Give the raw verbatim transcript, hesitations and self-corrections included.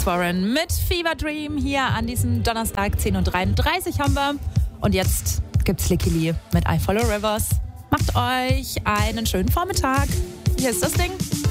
Warren mit Fever Dream hier an diesem Donnerstag, zehn Uhr dreiunddreißig haben wir. Und jetzt gibt's Licky Lee mit I Follow Rivers. Macht euch einen schönen Vormittag. Hier ist das Ding.